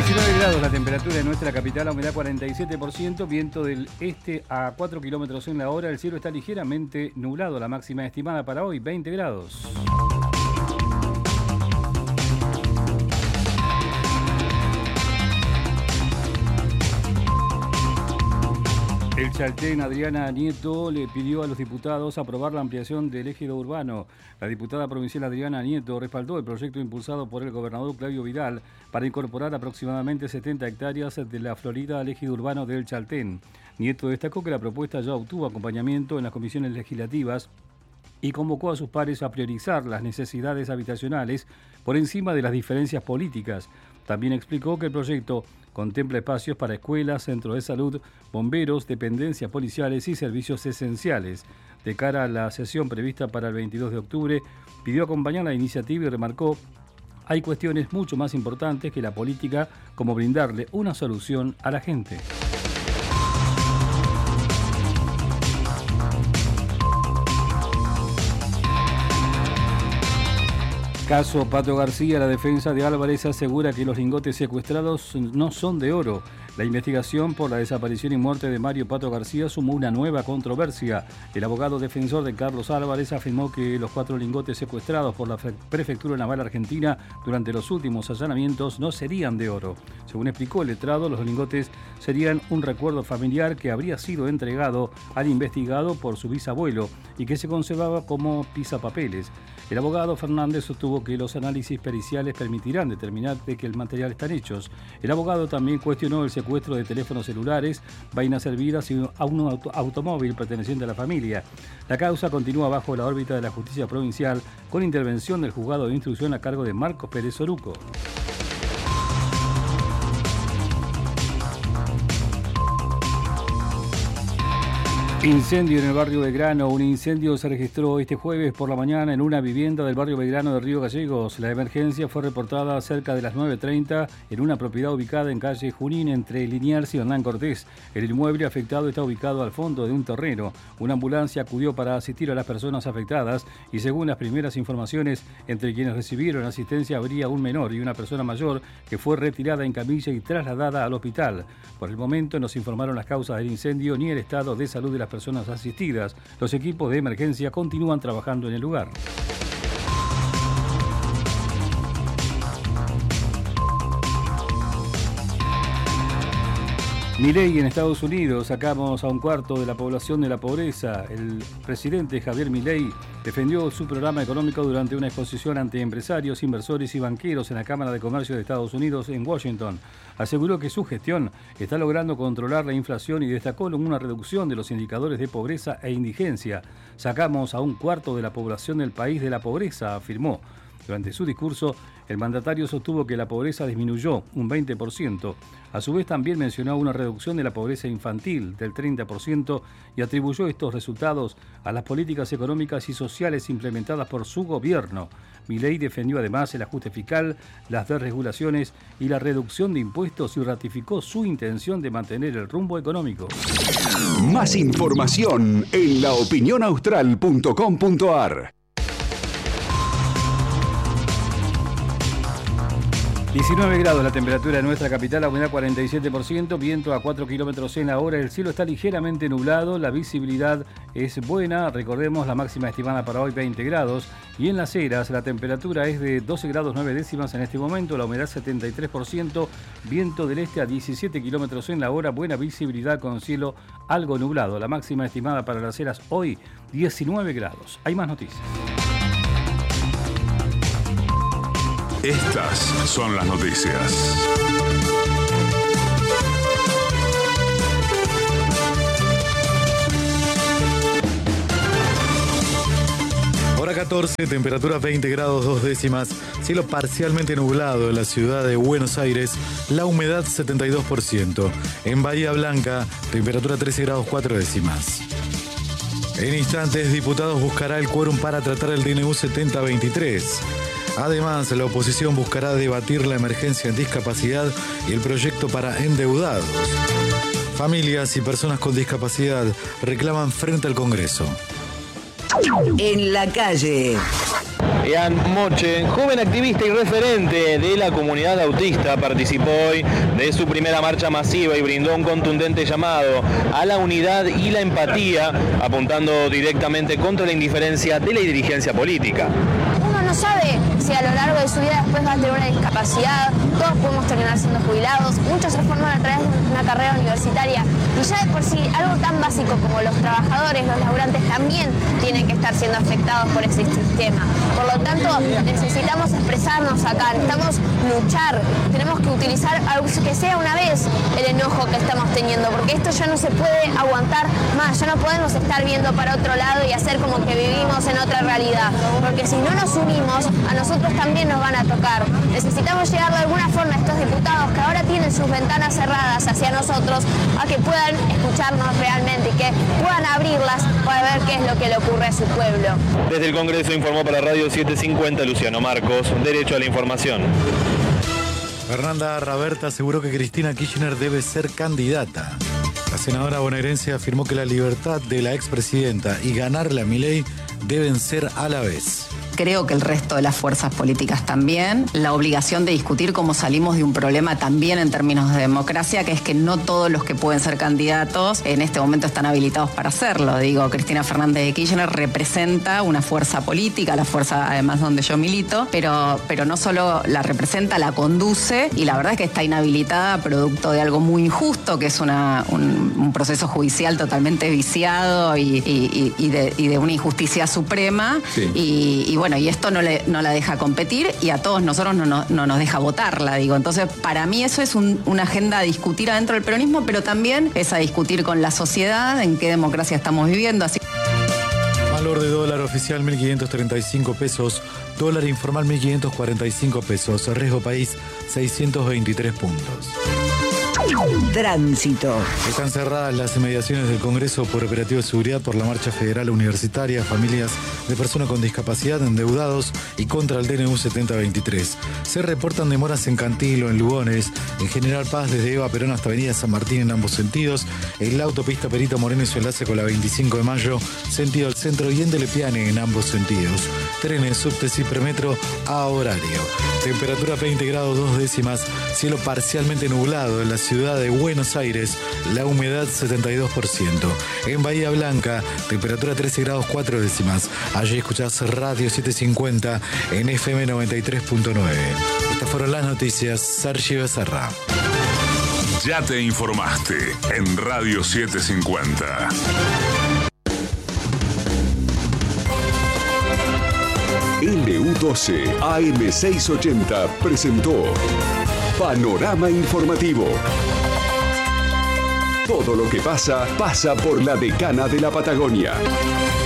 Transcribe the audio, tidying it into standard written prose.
19 grados la temperatura en nuestra capital, la humedad 47%, viento del este a 4 kilómetros en la hora, el cielo está ligeramente nublado, la máxima estimada para hoy, 20 grados. El chaltén Adriana Nieto le pidió a los diputados aprobar la ampliación del ejido urbano. La diputada provincial Adriana Nieto respaldó el proyecto impulsado por el gobernador Claudio Vidal para incorporar aproximadamente 70 hectáreas de la Florida al ejido urbano del Chaltén. Nieto destacó que la propuesta ya obtuvo acompañamiento en las comisiones legislativas y convocó a sus pares a priorizar las necesidades habitacionales por encima de las diferencias políticas. También explicó que el proyecto contempla espacios para escuelas, centros de salud, bomberos, dependencias policiales y servicios esenciales. De cara a la sesión prevista para el 22 de octubre, pidió acompañar la iniciativa y remarcó: hay cuestiones mucho más importantes que la política, como brindarle una solución a la gente. Caso Pato García, la defensa de Álvarez asegura que los lingotes secuestrados no son de oro. La investigación por la desaparición y muerte de Mario Pato García sumó una nueva controversia. El abogado defensor de Carlos Álvarez afirmó que los 4 lingotes secuestrados por la Prefectura Naval Argentina durante los últimos allanamientos no serían de oro. Según explicó el letrado, los lingotes serían un recuerdo familiar que habría sido entregado al investigado por su bisabuelo y que se conservaba como pisapapeles. El abogado Fernández sostuvo que los análisis periciales permitirán determinar de qué material están hechos. El abogado también cuestionó el secuestro de teléfonos celulares, vainas servidas y a un automóvil perteneciente a la familia. La causa continúa bajo la órbita de la justicia provincial con intervención del juzgado de instrucción a cargo de Marcos Pérez Oruco. Incendio en el barrio Belgrano. Un incendio se registró este jueves por la mañana en una vivienda del barrio Belgrano de Río Gallegos. La emergencia fue reportada cerca de las 9:30 en una propiedad ubicada en calle Junín entre Liniers y Hernán Cortés. El inmueble afectado está ubicado al fondo de un terreno. Una ambulancia acudió para asistir a las personas afectadas y según las primeras informaciones, entre quienes recibieron asistencia habría un menor y una persona mayor que fue retirada en camilla y trasladada al hospital. Por el momento no se informaron las causas del incendio ni el estado de salud de las personas asistidas. Los equipos de emergencia continúan trabajando en el lugar. Milei en Estados Unidos, sacamos a un cuarto de la población de la pobreza. El presidente Javier Milei defendió su programa económico durante una exposición ante empresarios, inversores y banqueros en la Cámara de Comercio de Estados Unidos en Washington. Aseguró que su gestión está logrando controlar la inflación y destacó una reducción de los indicadores de pobreza e indigencia. Sacamos a un cuarto de la población del país de la pobreza, afirmó. Durante su discurso, el mandatario sostuvo que la pobreza disminuyó un 20%. A su vez también mencionó una reducción de la pobreza infantil del 30% y atribuyó estos resultados a las políticas económicas y sociales implementadas por su gobierno. Milei defendió además el ajuste fiscal, las desregulaciones y la reducción de impuestos y ratificó su intención de mantener el rumbo económico. Más información en laopinionaustral.com.ar. 19 grados la temperatura de nuestra capital, la humedad 47%, viento a 4 kilómetros en la hora, el cielo está ligeramente nublado, la visibilidad es buena, recordemos la máxima estimada para hoy 20 grados, y en Las Heras la temperatura es de 12 grados 9 décimas en este momento, la humedad 73%, viento del este a 17 kilómetros en la hora, buena visibilidad con cielo algo nublado, la máxima estimada para Las Heras hoy 19 grados. Hay más noticias. Estas son las noticias. Hora 14, temperatura 20 grados 2 décimas, cielo parcialmente nublado en la ciudad de Buenos Aires, la humedad 72%. En Bahía Blanca, temperatura 13 grados 4 décimas. En instantes, diputados buscará el quórum para tratar el DNU 7023. Además, la oposición buscará debatir la emergencia en discapacidad y el proyecto para endeudados. Familias y personas con discapacidad reclaman frente al Congreso. En la calle. Ian Moche, joven activista y referente de la comunidad autista, participó hoy de su primera marcha masiva y brindó un contundente llamado a la unidad y la empatía, apuntando directamente contra la indiferencia de la dirigencia política. Uno no sabe si a lo largo de su vida después va a tener una discapacidad, todos podemos terminar siendo jubilados, muchos se forman a través de una carrera universitaria y ya de por sí algo tan básico como los trabajadores, los laburantes también tienen que estar siendo afectados por ese sistema. Por lo tanto, necesitamos expresarnos acá, necesitamos luchar, tenemos que utilizar algo que sea una vez el enojo que estamos teniendo, porque esto ya no se puede aguantar más, ya no podemos estar viendo para otro lado y hacer como que vivimos en otra realidad, porque si no nos unimos, a nosotros también nos van a tocar. Necesitamos llegar de alguna forma a estos diputados que ahora tienen sus ventanas cerradas hacia nosotros, a que puedan escucharnos realmente y que puedan abrirlas para ver qué es lo que le ocurre a su pueblo. Desde el Congreso informó para Radio 750 Luciano Marcos, Derecho a la Información. Fernanda Raberta aseguró que Cristina Kirchner debe ser candidata. La senadora bonaerense afirmó que la libertad de la expresidenta y ganarle a Milei deben ser a la vez. Creo que el resto de las fuerzas políticas también. La obligación de discutir cómo salimos de un problema también en términos de democracia, que es que no todos los que pueden ser candidatos en este momento están habilitados para hacerlo. Digo, Cristina Fernández de Kirchner representa una fuerza política, la fuerza además donde yo milito, pero no solo la representa, la conduce y la verdad es que está inhabilitada producto de algo muy injusto, que es un proceso judicial totalmente viciado y de una injusticia suprema. Sí. Y bueno, y esto no la deja competir y a todos nosotros no nos deja votarla, digo. Entonces, para mí eso es una agenda a discutir adentro del peronismo, pero también es a discutir con la sociedad en qué democracia estamos viviendo. Así. Valor de dólar oficial 1.535 pesos, dólar informal 1.545 pesos, riesgo país 623 puntos. Tránsito. Están cerradas las inmediaciones del Congreso por operativo de seguridad por la marcha federal universitaria, familias de personas con discapacidad, endeudados y contra el DNU 7023. Se reportan demoras en Cantilo, en Lugones, en General Paz desde Eva Perón hasta Avenida San Martín en ambos sentidos, en la autopista Perito Moreno y su enlace con la 25 de Mayo, sentido al centro y en Delepiane en ambos sentidos. Trenes, subtes y premetro a horario. Temperatura 20 grados 2 décimas, cielo parcialmente nublado en la ciudad de Buenos Aires, la humedad 72%. En Bahía Blanca, temperatura 13 grados 4 décimas. Allí escuchás Radio 750 en FM 93.9. Estas fueron las noticias. Sergio Becerra. Ya te informaste en Radio 750. LU12 AM680 presentó Panorama Informativo. Todo lo que pasa, pasa por la Decana de la Patagonia.